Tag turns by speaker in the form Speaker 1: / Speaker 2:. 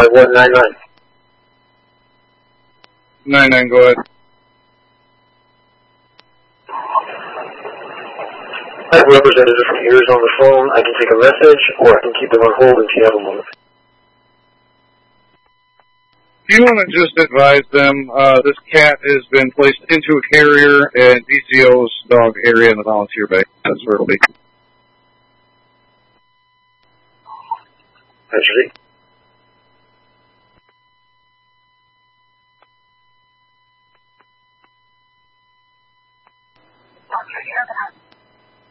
Speaker 1: 5199.
Speaker 2: 99, go ahead.
Speaker 1: I have a representative from Ears on the phone. I can take a message, or I can keep them on hold until you have a moment.
Speaker 2: If you want to just advise them, this cat has been placed into a carrier at DCO's dog area in the volunteer bay. That's where it'll be.
Speaker 1: Actually.